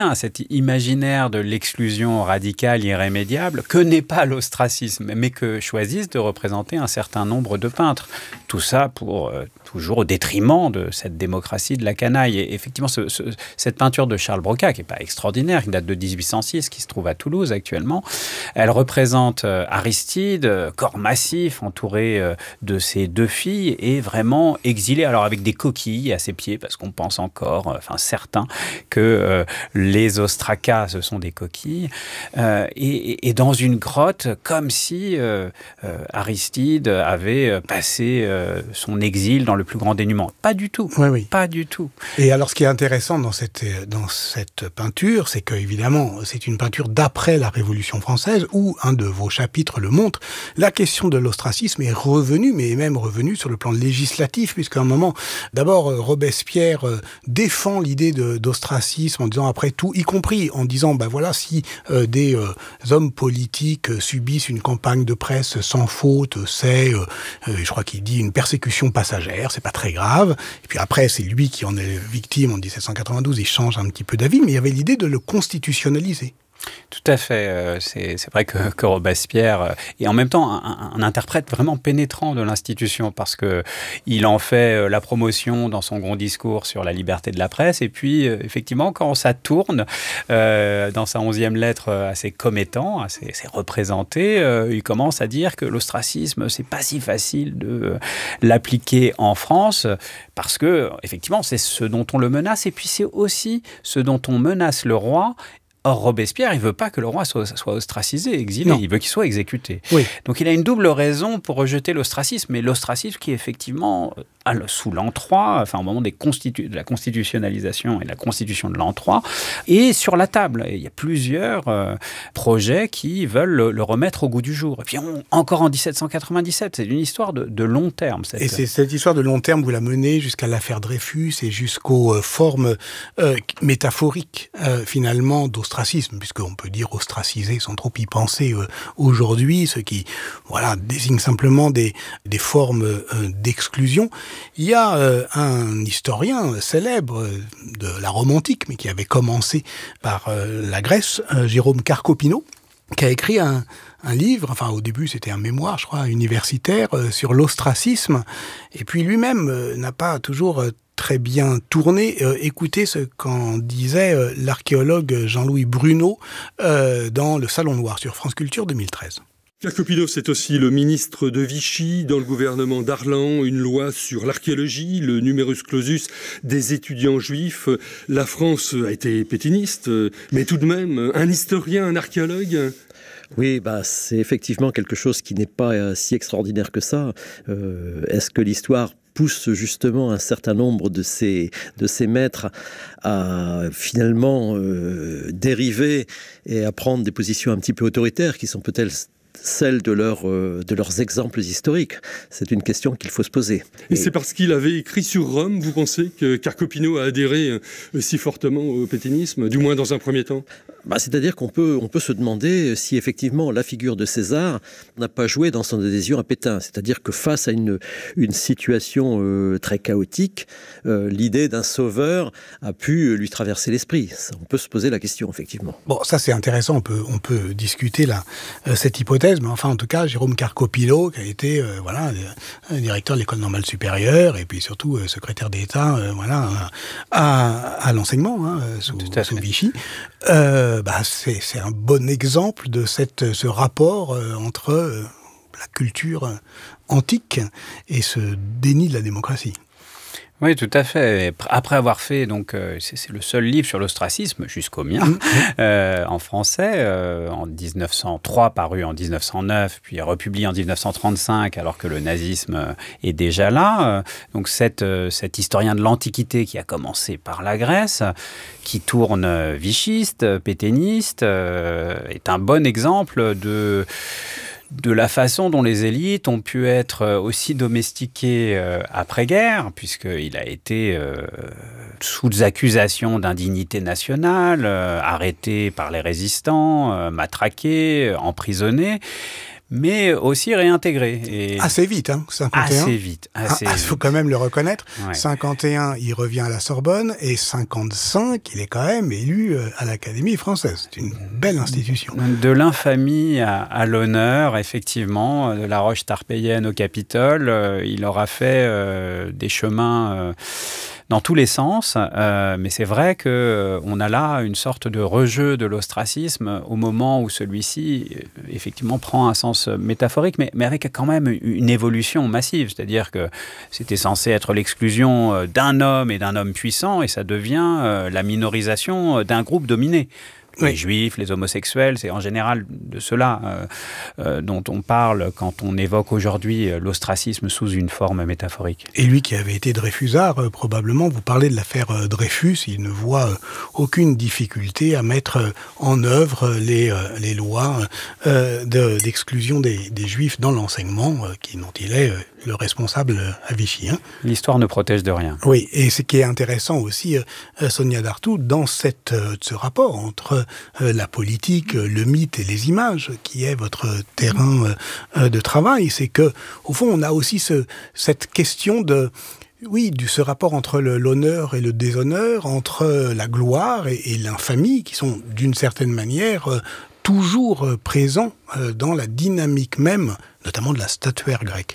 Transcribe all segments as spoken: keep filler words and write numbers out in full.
à cet imaginaire de l'exclusion radicale irrémédiable que n'est pas l'ostracisme, mais que choisissent de représenter un certain nombre de peintres. Tout ça pour euh, toujours au détriment de cette démocratie de la canaille. Et effectivement, ce, ce, cette peinture de Charles Broca, qui n'est pas extraordinaire, qui date de dix-huit cent six, qui se trouve à Toulouse actuellement, elle représente euh, Aristide, euh, corps massif, entouré euh, de ses deux filles, et vraiment exilé, alors avec des coquilles à ses pieds, parce qu'on pense encore, euh, enfin certains, que euh, les ostracas, ce sont des coquilles, euh, et, et dans une grotte, comme si euh, euh, Aristide avait passé euh, son exil dans le plus grand dénuement. Pas du tout, oui, oui. Pas du tout. Et alors, ce qui est intéressant dans cette, dans cette peinture, c'est qu'évidemment, c'est une peinture d'après la Révolution française, où un de vos chapitres le montre, la question de l'ostracisme est revenue, mais même revenue sur le plan législatif, puisqu'à un moment, d'abord, Robespierre défend l'idée de, d'ostracisme en disant, après tout, y compris en disant, ben voilà, si euh, des euh, hommes politiques euh, subissent une campagne de presse sans faute, c'est, euh, euh, je crois qu'il dit, une persécution passagère, c'est pas très grave. Et puis après, c'est lui qui en est victime en dix-sept cent quatre-vingt-douze, il change un petit peu d'avis, mais il y avait l'idée de le constitutionnaliser. Tout à fait. C'est, c'est vrai que, que Robespierre est en même temps un, un interprète vraiment pénétrant de l'institution parce qu'il en fait la promotion dans son grand discours sur la liberté de la presse. Et puis, effectivement, quand ça tourne euh, dans sa onzième lettre à ses commettants, à ses, ses représentés, euh, il commence à dire que l'ostracisme, c'est pas si facile de l'appliquer en France parce que, effectivement, c'est ce dont on le menace et puis c'est aussi ce dont on menace le roi. Or, Robespierre, il ne veut pas que le roi soit, soit ostracisé, exilé, non. Il veut qu'il soit exécuté. Oui. Donc il a une double raison pour rejeter l'ostracisme, mais l'ostracisme qui effectivement, sous l'an trois, enfin au moment des constitu- de la constitutionnalisation et de la constitution de l'an trois, est sur la table. Et il y a plusieurs euh, projets qui veulent le, le remettre au goût du jour. Et puis on, encore en dix-sept cent quatre-vingt-dix-sept, c'est une histoire de, de long terme. Cette... Et c'est cette histoire de long terme, vous la menez jusqu'à l'affaire Dreyfus et jusqu'aux euh, formes euh, métaphoriques, euh, finalement, d'ostracisme. Ostracisme, puisqu'on peut dire ostraciser sans trop y penser euh, aujourd'hui, ce qui voilà, désigne simplement des, des formes euh, d'exclusion. Il y a euh, un historien célèbre de la Rome antique, mais qui avait commencé par euh, la Grèce, euh, Jérôme Carcopino, qui a écrit un, un livre, enfin au début c'était un mémoire, je crois, universitaire, euh, sur l'ostracisme, et puis lui-même euh, n'a pas toujours... Euh, très bien tourné. Euh, écoutez ce qu'en disait euh, l'archéologue Jean-Louis Bruno euh, dans le Salon Noir sur France Culture deux mille treize. Carcopino, c'est aussi le ministre de Vichy dans le gouvernement d'Arlan, une loi sur l'archéologie, le numerus clausus des étudiants juifs. La France a été pétainiste, mais tout de même, un historien, un archéologue... Oui, bah, c'est effectivement quelque chose qui n'est pas euh, si extraordinaire que ça. Euh, est-ce que l'histoire pousse justement un certain nombre de ces, de ces maîtres à finalement euh, dériver et à prendre des positions un petit peu autoritaires qui sont peut-être celles de, leur, euh, de leurs exemples historiques? C'est une question qu'il faut se poser. Et, Et c'est parce qu'il avait écrit sur Rome, vous pensez, que Carcopino a adhéré euh, si fortement au pétainisme, du moins dans un premier temps? Bah, c'est-à-dire qu'on peut, on peut se demander si effectivement la figure de César n'a pas joué dans son adhésion à Pétain. C'est-à-dire que face à une, une situation euh, très chaotique, euh, l'idée d'un sauveur a pu lui traverser l'esprit. Ça, on peut se poser la question, effectivement. Bon, ça c'est intéressant, on peut, on peut discuter là, euh, cette hypothèse, mais enfin en tout cas, Jérôme Carcopino, qui a été euh, voilà, euh, directeur de l'École normale supérieure, et puis surtout euh, secrétaire d'État euh, voilà, à, à l'enseignement, hein, sous, sous Vichy, euh, bah, c'est, c'est un bon exemple de cette, ce rapport euh, entre euh, la culture antique et ce déni de la démocratie. Oui, tout à fait. Après avoir fait, donc, euh, c'est, c'est le seul livre sur l'ostracisme, jusqu'au mien, mmh. euh, en français, euh, en dix-neuf cent trois, paru en dix-neuf cent neuf, puis republié en dix-neuf cent trente-cinq, alors que le nazisme est déjà là. Donc, cette, cet historien de l'Antiquité qui a commencé par la Grèce, qui tourne vichiste, pétainiste, euh, est un bon exemple de... de la façon dont les élites ont pu être aussi domestiquées euh, après-guerre, puisqu'il a été euh, sous accusation d'indignité nationale, euh, arrêté par les résistants, euh, matraqué, emprisonné. mais aussi réintégré. Et assez vite, hein, cinquante et un. Assez vite. Il ah, faut quand même le reconnaître. Ouais. cinquante et un, il revient à la Sorbonne, et cinquante-cinq, il est quand même élu à l'Académie française. C'est une belle institution. De l'infamie à, à l'honneur, effectivement, de la roche tarpéienne au Capitole, euh, il aura fait euh, des chemins euh, dans tous les sens, euh, mais c'est vrai qu'on euh, a là une sorte de rejeu de l'ostracisme au moment où celui-ci, effectivement, prend un sens métaphorique, mais, mais avec quand même une évolution massive, c'est-à-dire que c'était censé être l'exclusion d'un homme et d'un homme puissant, et ça devient euh, la minorisation d'un groupe dominé. Les oui. Juifs, les homosexuels, c'est en général de cela euh, euh, dont on parle quand on évoque aujourd'hui l'ostracisme sous une forme métaphorique. Et lui qui avait été Dreyfusard, euh, probablement, vous parlez de l'affaire euh, Dreyfus, il ne voit euh, aucune difficulté à mettre euh, en œuvre les, euh, les lois euh, de, d'exclusion des, des Juifs dans l'enseignement, euh, qui, dont il est euh, le responsable à Vichy. Hein. L'histoire ne protège de rien. Oui, et ce qui est intéressant aussi, euh, Sonia Dartout, dans cette, euh, ce rapport entre euh, la politique, euh, le mythe et les images, qui est votre terrain euh, de travail, c'est que, au fond, on a aussi ce, cette question de Oui, du, ce rapport entre le, l'honneur et le déshonneur, entre la gloire et, et l'infamie, qui sont d'une certaine manière euh, toujours euh, présents euh, dans la dynamique même, notamment de la statuaire grecque.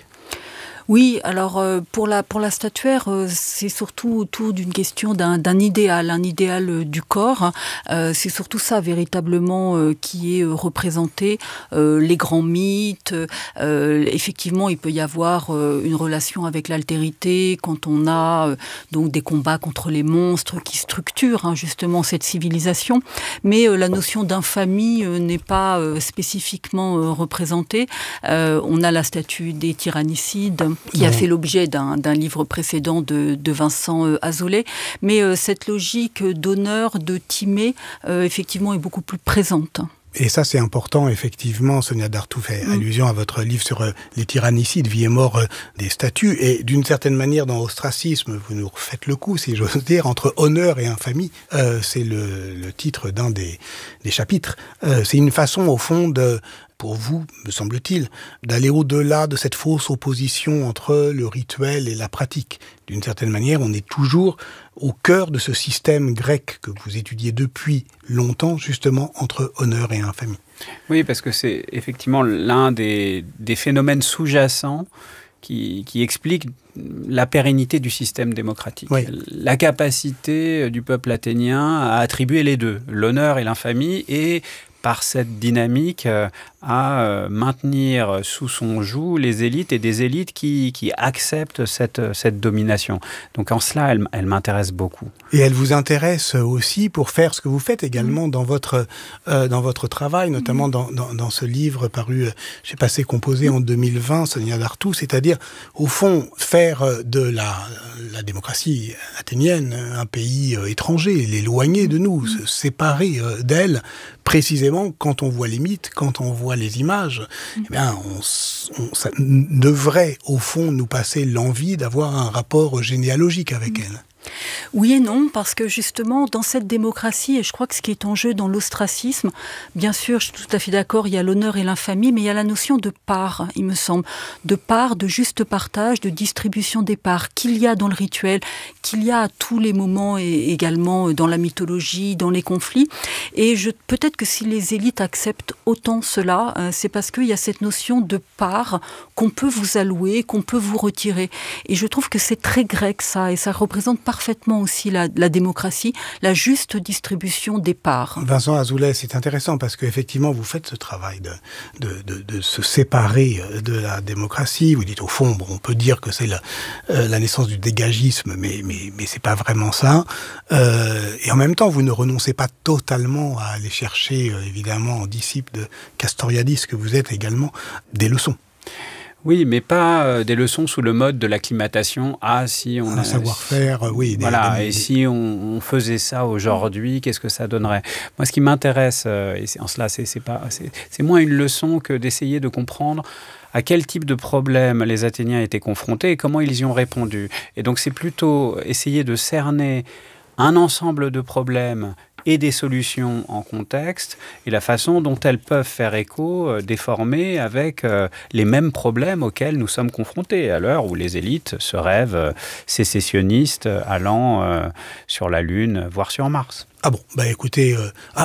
Oui, alors euh, pour la pour la statuaire, euh, c'est surtout autour d'une question d'un d'un idéal, un idéal euh, du corps. Euh, c'est surtout ça véritablement euh, qui est euh, représenté. Euh, les grands mythes. Euh, effectivement, il peut y avoir euh, une relation avec l'altérité quand on a euh, donc des combats contre les monstres qui structurent hein, justement cette civilisation. Mais euh, la notion d'infamie euh, n'est pas euh, spécifiquement euh, représentée. Euh, on a la statue des tyrannicides, qui a fait l'objet d'un, d'un livre précédent de, de Vincent euh, Azoulay. Mais euh, cette logique d'honneur, de Timée, euh, effectivement, est beaucoup plus présente. Et ça, c'est important, effectivement. Sonia Dartout fait mmh. allusion à votre livre sur euh, les tyrannicides, vie et mort euh, des statues. Et d'une certaine manière, dans Ostracisme, vous nous refaites le coup, si j'ose dire, entre honneur et infamie. Euh, c'est le, le titre d'un des, des chapitres. Euh, c'est une façon, au fond, de... pour vous, me semble-t-il, d'aller au-delà de cette fausse opposition entre le rituel et la pratique. D'une certaine manière, on est toujours au cœur de ce système grec que vous étudiez depuis longtemps, justement, entre honneur et infamie. Oui, parce que c'est effectivement l'un des, des phénomènes sous-jacents qui, qui explique la pérennité du système démocratique. Oui. La capacité du peuple athénien à attribuer les deux, l'honneur et l'infamie, et par cette dynamique euh, à euh, maintenir sous son joug les élites et des élites qui, qui acceptent cette, cette domination. Donc en cela, elle, elle m'intéresse beaucoup. Et elle vous intéresse aussi pour faire ce que vous faites également mmh. dans, votre, euh, dans votre travail, notamment mmh. dans, dans, dans ce livre paru chez Passé Composé mmh. en deux mille vingt, Sonia Dartout, c'est-à-dire, au fond, faire de la, la démocratie athénienne un pays euh, étranger, l'éloigner de nous, mmh. se séparer euh, d'elle, précisément quand on voit les mythes, quand on voit les images, mmh. eh bien, on, on, ça devrait, au fond, nous passer l'envie d'avoir un rapport généalogique avec mmh. elle. Oui et non, parce que justement, dans cette démocratie, et je crois que ce qui est en jeu dans l'ostracisme, bien sûr, je suis tout à fait d'accord, il y a l'honneur et l'infamie, mais il y a la notion de part, il me semble, de part, de juste partage, de distribution des parts, qu'il y a dans le rituel, qu'il y a à tous les moments, et également dans la mythologie, dans les conflits. Et je, peut-être que si les élites acceptent autant cela, euh, c'est parce qu'il y a cette notion de part qu'on peut vous allouer, qu'on peut vous retirer. Et je trouve que c'est très grec, ça, et ça représente parfaitement parfaitement aussi la, la démocratie, la juste distribution des parts. Vincent Azoulay, c'est intéressant parce qu'effectivement, vous faites ce travail de, de, de, de se séparer de la démocratie. Vous dites, au fond, bon, on peut dire que c'est la, euh, la naissance du dégagisme, mais, mais, mais c'est pas vraiment ça. Euh, et en même temps, vous ne renoncez pas totalement à aller chercher, euh, évidemment, en disciple de Castoriadis, que vous êtes également, des leçons. Oui, mais pas euh, des leçons sous le mode de l'acclimatation. Ah, si on un a... savoir-faire, oui. Des, voilà, des... et si on, on faisait ça aujourd'hui, qu'est-ce que ça donnerait ? Moi, ce qui m'intéresse, euh, et c'est, en cela, c'est, c'est, pas, c'est, c'est moins une leçon que d'essayer de comprendre à quel type de problème les Athéniens étaient confrontés et comment ils y ont répondu. Et donc, c'est plutôt essayer de cerner un ensemble de problèmes et des solutions en contexte, et la façon dont elles peuvent faire écho, euh, déformer avec euh, les mêmes problèmes auxquels nous sommes confrontés à l'heure où les élites se rêvent euh, sécessionnistes allant euh, sur la Lune, voire sur Mars. Ah bon, bah écoutez, euh,